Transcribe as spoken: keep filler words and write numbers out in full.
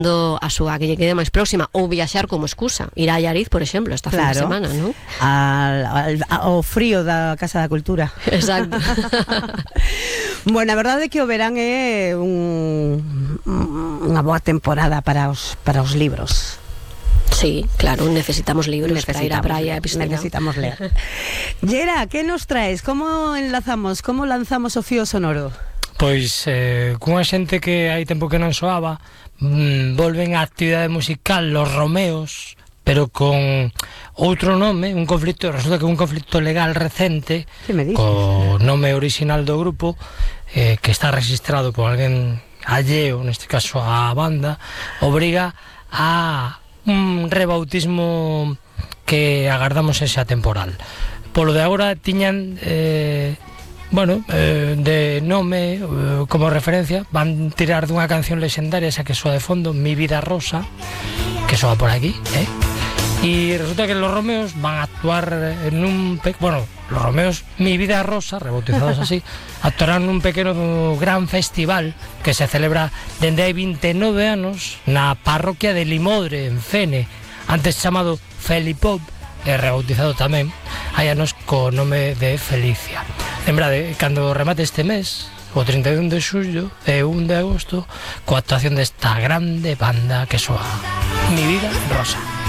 a súa que lle quede máis próxima, ou viaxar como excusa, ir a Allariz, por exemplo, esta fin de Claro. semana, non? Al, al, ao frío da Casa da Cultura. Exacto. Bueno, a verdade é que o verán é un, unha boa temporada para os, para os libros. Sí, claro, necesitamos libros para ir á Necesitamos praia e leer, piscina. necesitamos leer. Yera, que nos traes? Como enlazamos? Como lanzamos o fío sonoro? Pois eh, cunha xente que hai tempo que non soaba, mm, volven á actividade musical Los Romeos, pero con outro nome, un conflito, resulta que un conflito legal recente, co nome original do grupo, eh, que está registrado por alguén alleo, neste caso á banda, obriga a un rebautismo que agardamos ese atemporal. Polo de agora tiñan eh, bueno, eh, de nome eh, como referencia, van tirar dunha canción lexendaria, esa que soa de fondo, Mi Vida Rosa, que soa por aquí, eh? E resulta que los Romeos van a actuar en un... Pe bueno, los Romeos Mi Vida Rosa, rebautizados así, actuarán nun pequeno gran festival que se celebra dende hai vinte e nove anos na parroquia de Limodre, en Fene, antes chamado Felipop, e rebautizado tamén hai anos co nome de Felicia. Lembrade, cando remate este mes, o trinta e un de xullo e un de agosto, coa actuación desta grande banda que soa Mi Vida Rosa.